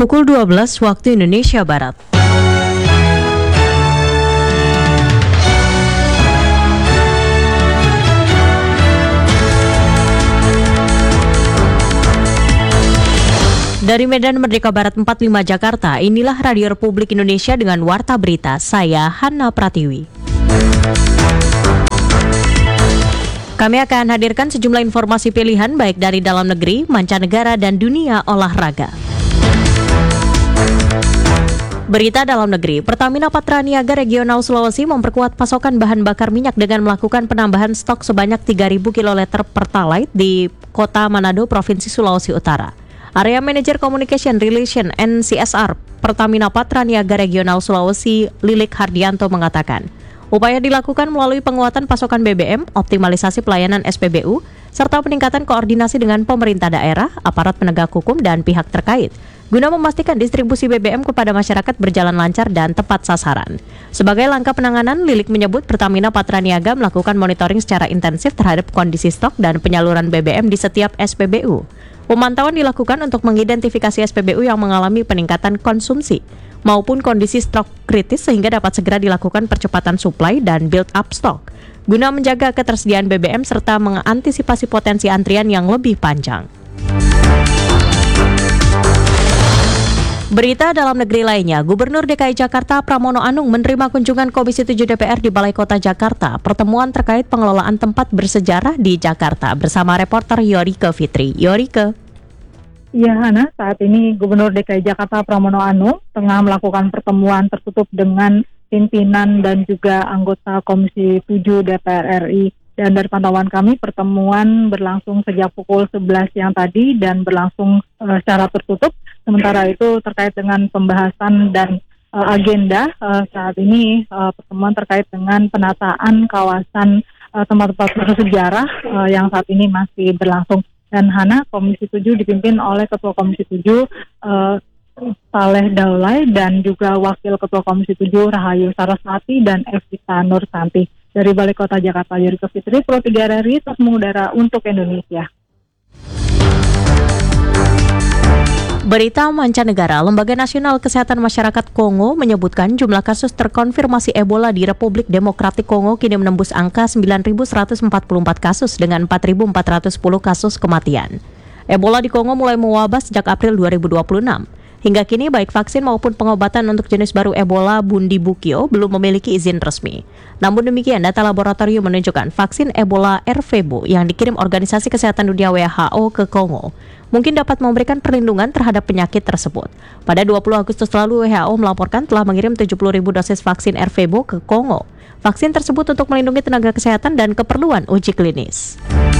pukul 12 waktu Indonesia Barat. Dari Medan Merdeka Barat 45 Jakarta, inilah Radio Republik Indonesia dengan Warta Berita. Saya Hana Pratiwi. Kami akan hadirkan sejumlah informasi pilihan baik dari dalam negeri, mancanegara, dan dunia olahraga. Berita dalam negeri, Pertamina Patraniaga Regional Sulawesi memperkuat pasokan bahan bakar minyak dengan melakukan penambahan stok sebanyak 3.000 kiloliter Pertalite di Kota Manado, Provinsi Sulawesi Utara. Area Manager Communication Relation and CSR Pertamina Patraniaga Regional Sulawesi, Lilik Hardianto mengatakan, upaya dilakukan melalui penguatan pasokan BBM, optimalisasi pelayanan SPBU, serta peningkatan koordinasi dengan pemerintah daerah, aparat penegak hukum, dan pihak terkait, guna memastikan distribusi BBM kepada masyarakat berjalan lancar dan tepat sasaran. Sebagai langkah penanganan, Lilik menyebut Pertamina Patraniaga melakukan monitoring secara intensif terhadap kondisi stok dan penyaluran BBM di setiap SPBU. Pemantauan dilakukan untuk mengidentifikasi SPBU yang mengalami peningkatan konsumsi maupun kondisi stok kritis sehingga dapat segera dilakukan percepatan suplai dan build up stok guna menjaga ketersediaan BBM serta mengantisipasi potensi antrian yang lebih panjang. Berita dalam negeri lainnya, Gubernur DKI Jakarta Pramono Anung menerima kunjungan Komisi 7 DPR di Balai Kota Jakarta, pertemuan terkait pengelolaan tempat bersejarah di Jakarta bersama reporter Yorike Fitri. Yorike. Ya, Hana, saat ini Gubernur DKI Jakarta Pramono Anung tengah melakukan pertemuan tertutup dengan pimpinan dan juga anggota Komisi 7 DPR RI. Dan dari pantauan kami, pertemuan berlangsung sejak pukul 11 siang tadi dan berlangsung secara tertutup. Sementara itu terkait dengan pembahasan dan agenda saat ini pertemuan terkait dengan penataan kawasan tempat-tempat bersejarah yang saat ini masih berlangsung. Dan Hana, Komisi 7 dipimpin oleh Ketua Komisi 7 Saleh Daulay dan juga Wakil Ketua Komisi 7 Rahayu Saraswati dan Evita Nursanti. Dari Balai Kota Jakarta, Yorike Fitri, Pro 3 RRI, terus mengudara untuk Indonesia. Berita mancanegara, Lembaga Nasional Kesehatan Masyarakat Kongo menyebutkan jumlah kasus terkonfirmasi Ebola di Republik Demokratik Kongo kini menembus angka 9.144 kasus dengan 4.410 kasus kematian. Ebola di Kongo mulai mewabah sejak April 2026. Hingga kini baik vaksin maupun pengobatan untuk jenis baru Ebola Bundibugyo belum memiliki izin resmi. Namun demikian, data laboratorium menunjukkan vaksin Ebola Ervebo yang dikirim Organisasi Kesehatan Dunia WHO ke Kongo mungkin dapat memberikan perlindungan terhadap penyakit tersebut. Pada 20 Agustus lalu, WHO melaporkan telah mengirim 70.000 dosis vaksin Ervebo ke Kongo. Vaksin tersebut untuk melindungi tenaga kesehatan dan keperluan uji klinis.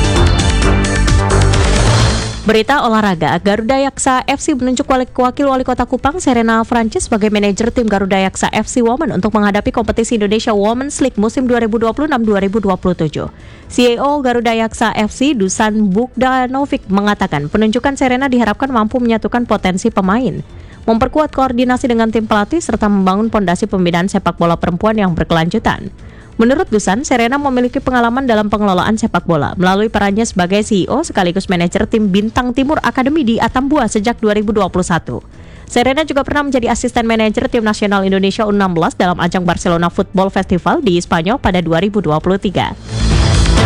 Berita olahraga, Garuda Yaksa FC menunjuk wakil wali kota Kupang Serena Francis sebagai manajer tim Garuda Yaksa FC Women untuk menghadapi kompetisi Indonesia Women's League musim 2026-2027. CEO Garuda Yaksa FC Dusan Bogdanovic mengatakan penunjukan Serena diharapkan mampu menyatukan potensi pemain, memperkuat koordinasi dengan tim pelatih serta membangun pondasi pembinaan sepak bola perempuan yang berkelanjutan. Menurut Dusan, Serena memiliki pengalaman dalam pengelolaan sepak bola melalui perannya sebagai CEO sekaligus manajer tim Bintang Timur Akademi di Atambua sejak 2021. Serena juga pernah menjadi asisten manajer tim nasional Indonesia U16 dalam ajang Barcelona Football Festival di Spanyol pada 2023.